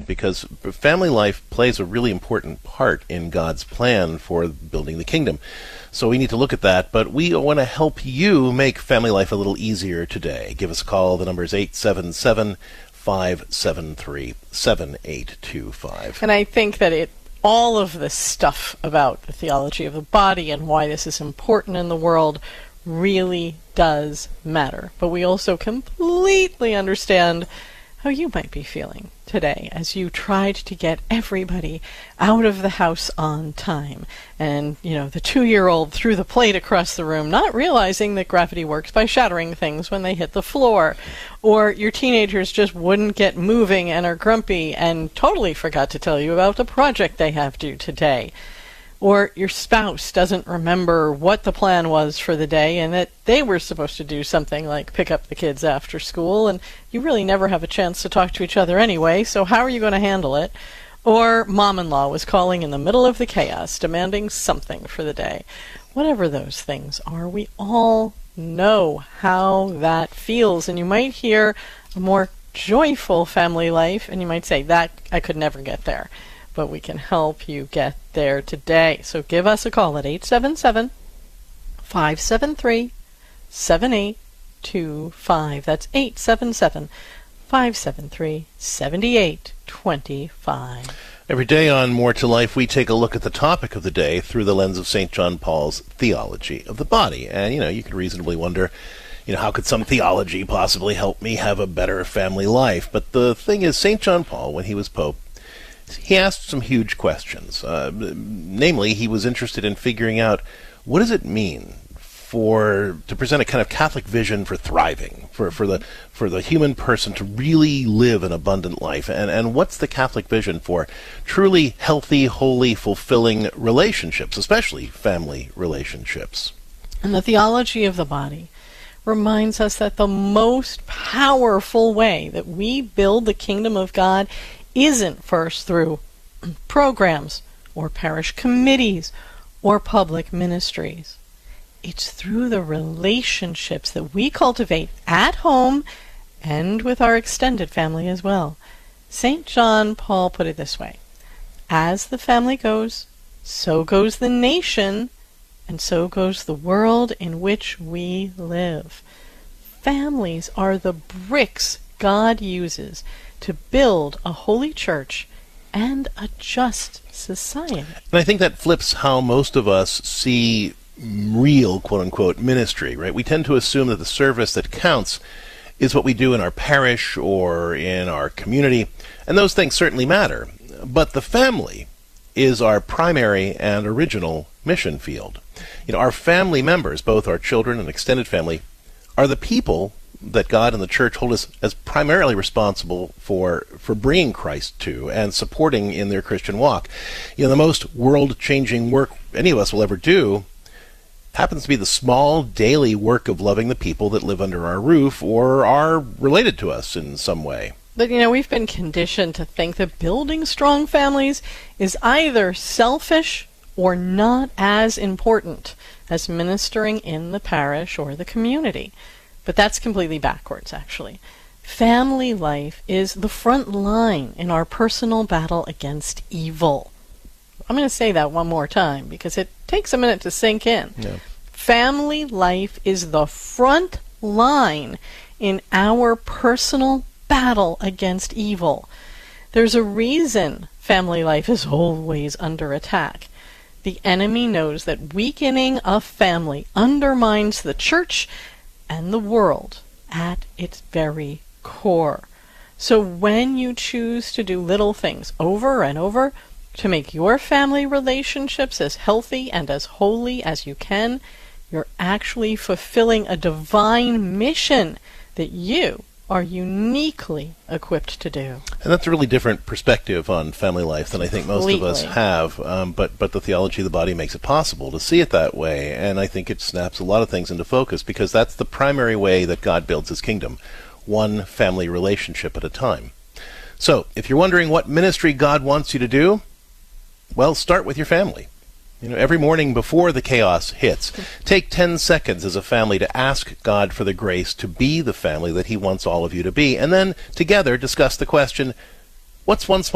because family life plays a really important part in God's plan for building the kingdom. So we need to look at that, but we want to help you make family life a little easier today. Give us a call. The number is 877-573-7825. And I think that all of this stuff about the theology of the body and why this is important in the world really does matter. But we also completely understand how you might be feeling today as you tried to get everybody out of the house on time. And, the 2-year-old threw the plate across the room, not realizing that gravity works by shattering things when they hit the floor. Or your teenagers just wouldn't get moving and are grumpy and totally forgot to tell you about the project they have due today. Or your spouse doesn't remember what the plan was for the day and that they were supposed to do something like pick up the kids after school, and you really never have a chance to talk to each other anyway, so how are you going to handle it? Or mom-in-law was calling in the middle of the chaos, demanding something for the day. Whatever those things are, we all know how that feels, and you might hear a more joyful family life, and you might say, that I could never get there. But we can help you get there today. So give us a call at 877-573-7825. That's 877-573-7825. Every day on More to Life, we take a look at the topic of the day through the lens of St. John Paul's theology of the body. And, you could reasonably wonder, how could some theology possibly help me have a better family life? But the thing is, St. John Paul, when he was Pope, he asked some huge questions. Namely, he was interested in figuring out, what does it mean to present a kind of Catholic vision for thriving, for the human person to really live an abundant life, and what's the Catholic vision for truly healthy, holy, fulfilling relationships, especially family relationships? And the theology of the body reminds us that the most powerful way that we build the kingdom of God isn't first through programs or parish committees or public ministries. It's through the relationships that we cultivate at home and with our extended family as well. St. John Paul put it this way: as the family goes, so goes the nation, and so goes the world in which we live. Families are the bricks God uses to build a holy church and a just society. And I think that flips how most of us see real, quote-unquote, ministry, right? We tend to assume that the service that counts is what we do in our parish or in our community, and those things certainly matter. But the family is our primary and original mission field. Our family members, both our children and extended family, are the people that God and the Church hold us as primarily responsible for bringing Christ to and supporting in their Christian walk. The most world-changing work any of us will ever do happens to be the small daily work of loving the people that live under our roof or are related to us in some way. But, we've been conditioned to think that building strong families is either selfish or not as important as ministering in the parish or the community. But that's completely backwards, actually. Family life is the front line in our personal battle against evil. I'm going to say that one more time because it takes a minute to sink in. Yeah. Family life is the front line in our personal battle against evil. There's a reason family life is always under attack. The enemy knows that weakening a family undermines the church and the world at its very core. So when you choose to do little things over and over to make your family relationships as healthy and as holy as you can, you're actually fulfilling a divine mission that you are uniquely equipped to do. And that's a really different perspective on family life than I think most of us have. But the theology of the body makes it possible to see it that way. And I think it snaps a lot of things into focus because that's the primary way that God builds his kingdom, one family relationship at a time. So if you're wondering what ministry God wants you to do, well, start with your family. Every morning before the chaos hits, take 10 seconds as a family to ask God for the grace to be the family that he wants all of you to be, and then together discuss the question, what's one small